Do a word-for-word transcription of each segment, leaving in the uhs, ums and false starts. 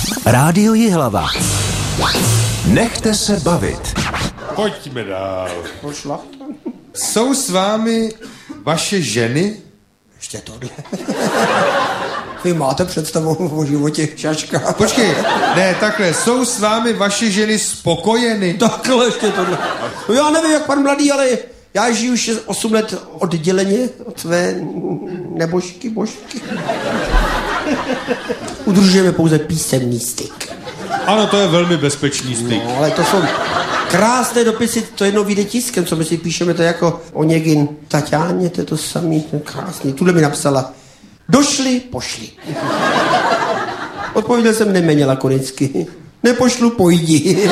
Rádio Jihlava. Nechte se bavit. Pojďme dál. Pošla. Jsou s vámi vaše ženy? Ještě tohle. Vy máte představu o životě Šaška? Počkej, ne, takhle. Jsou s vámi vaše ženy spokojeny? Takhle ještě tohle. No já nevím, jak pan mladý, ale já žiju už osm let odděleně od své nebožky, božky. Udržujeme pouze písemný styk. Ano, to je velmi bezpečný styk. No, ale to jsou krásné dopisy, to jednou vyjde tiskem, co my si píšeme, to je jako Oněgin Taťáně, to je to samý, to je krásný. Tuhle mi napsala, došli, pošli. Odpověděl jsem, neměnila koreňsky. Nepošlu, pojdi.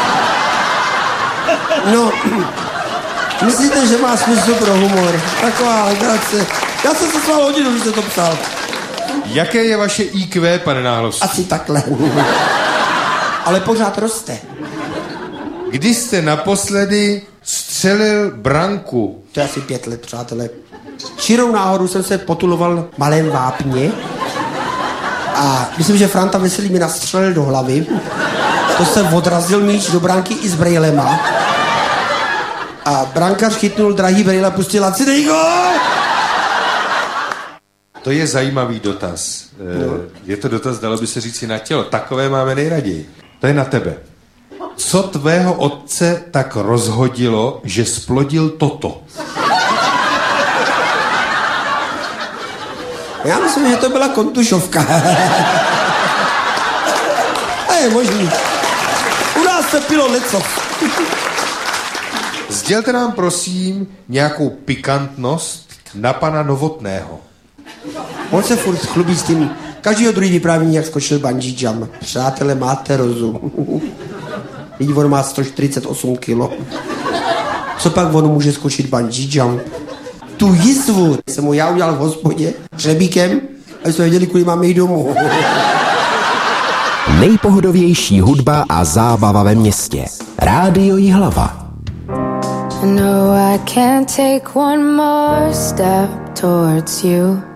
No, myslíte, že má smysl pro humor? Taková legrace. Já jsem se svál hodinu, když jste to psal. Jaké je vaše í kvé, pane Náhlovský? Asi takhle. Ale pořád roste. Kdy jste naposledy střelil branku? To je asi pět let, přátelé. Čirou náhodou jsem se potuloval v Malém Vápně a myslím, že Franta Veselý mi nastřelil do hlavy. To se odrazil míč do branky i s brejlema. A brankař chytnul drahý brejle a pustil lacinej gól! To je zajímavý dotaz. No. Je to dotaz, dalo by se říci na tělo. Takové máme nejraději. To je na tebe. Co tvého otce tak rozhodilo, že splodil toto? Já myslím, že to byla kontušovka. A je možný. U nás se pilo leco. Sdělte nám, prosím, nějakou pikantnost na pana Novotného. On se furt chlubí s tím. Každýho druhý vyprávění, jak skočil bungee jump. Přátelé, máte rozum. Vidí, on má sto čtyřicet osm kilo. Co pak on může skočit bungee jump? Tu jizvu jsem mu já udělal v hospodě hřebíkem, aby jsme věděli, kudy máme jít domů. Nejpohodovější hudba a zábava ve městě. Rádio Jihlava. No, I can't take one more step towards you.